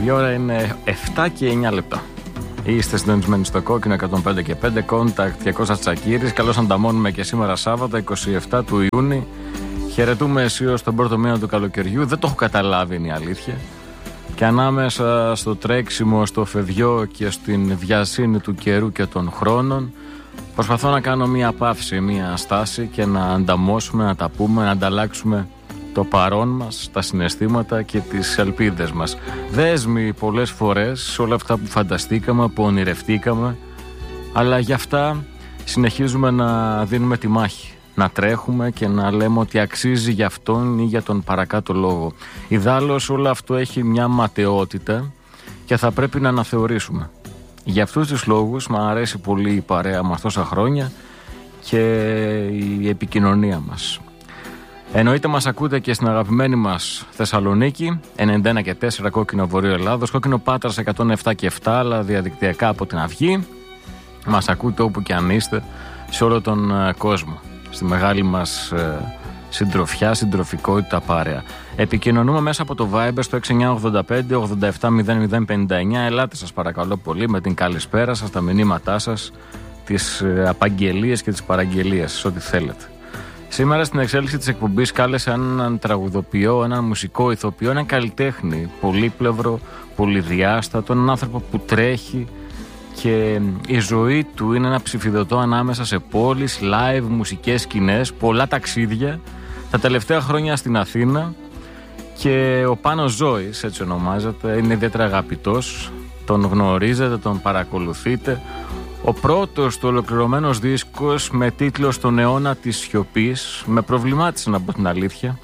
Η ώρα είναι 7 και 9 λεπτά. Είστε συντονισμένοι στο Κόκκινο 105 και 5, Contact και Κώστας Τσακίρης. Καλώς ανταμώνουμε και σήμερα Σάββατο 27 του Ιούνιου. Χαιρετούμε αισίως τον πρώτο μήνα του καλοκαιριού. Δεν το έχω καταλάβει, είναι η αλήθεια. Και ανάμεσα στο τρέξιμο, στο φευγιό και στην βιασύνη του καιρού και των χρόνων, προσπαθώ να κάνω μία παύση, μία στάση και να ανταμώσουμε, να τα πούμε, να ανταλλάξουμε το παρόν μας, τα συναισθήματα και τις ελπίδες μας. Δέσμοι πολλές φορές σε όλα αυτά που φανταστήκαμε, που ονειρευτήκαμε, αλλά γι' αυτά συνεχίζουμε να δίνουμε τη μάχη. Να τρέχουμε και να λέμε ότι αξίζει για αυτόν ή για τον παρακάτω λόγο. Ιδάλλως όλο αυτό έχει μια ματαιότητα και θα πρέπει να αναθεωρήσουμε. Για αυτούς τους λόγους μου αρέσει πολύ η παρέα μας τόσα χρόνια και η επικοινωνία μας. Εννοείται μας ακούτε και στην αγαπημένη μας Θεσσαλονίκη 91 και 4 Κόκκινο Βορείο Ελλάδος, Κόκκινο Πάτρας 107 και 7, αλλά διαδικτυακά από την Αυγή. Μας ακούτε όπου και αν είστε σε όλο τον κόσμο, στη μεγάλη μας συντροφιά, συντροφικότητα παρέα. Επικοινωνούμε μέσα από το Viber στο 6985 870059. Ελάτε σας παρακαλώ πολύ με την καλησπέρα σας, τα μηνύματά σας, τις απαγγελίες και τις παραγγελίες, ό,τι θέλετε. Σήμερα στην εξέλιξη της εκπομπής κάλεσα έναν τραγουδοποιό, έναν μουσικό ηθοποιό, έναν καλλιτέχνη πολύπλευρο, πολυδιάστατο, έναν άνθρωπο που τρέχει και η ζωή του είναι ένα ψηφιδωτό ανάμεσα σε πόλεις, live, μουσικές σκηνές, πολλά ταξίδια. Τα τελευταία χρόνια στην Αθήνα και ο Πάνος Ζώης, έτσι ονομάζεται, είναι ιδιαίτερα αγαπητός, τον γνωρίζετε, τον παρακολουθείτε. Ο πρώτος του ολοκληρωμένος δίσκος με τίτλο «Στον αιώνα της σιωπής», με προβλημάτισε να πω την αλήθεια,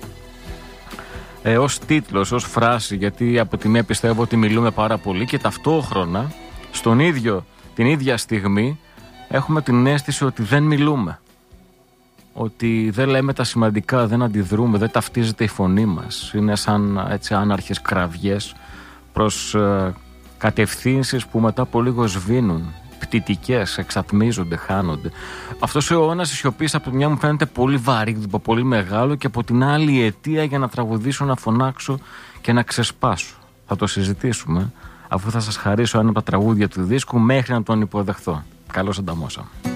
ως τίτλος, ως φράση, γιατί από τη μία πιστεύω ότι μιλούμε πάρα πολύ και ταυτόχρονα την ίδια στιγμή έχουμε την αίσθηση ότι δεν μιλούμε, ότι δεν λέμε τα σημαντικά, δεν αντιδρούμε, δεν ταυτίζεται η φωνή μας. Είναι σαν έτσι άναρχες κραυγές προς κατευθύνσεις που μετά από λίγο σβήνουν, πτυτικές, εξατμίζονται, χάνονται. Αυτός ο αιώνας της σιωπής από τη μια μου φαίνεται πολύ βαρύγδυπο, πολύ μεγάλο, και από την άλλη η αιτία για να τραγουδήσω, να φωνάξω και να ξεσπάσω. Θα το συζητήσουμε αφού θα σας χαρίσω ένα από τα τραγούδια του δίσκου μέχρι να τον υποδεχθώ. Καλώς ανταμώσαμε.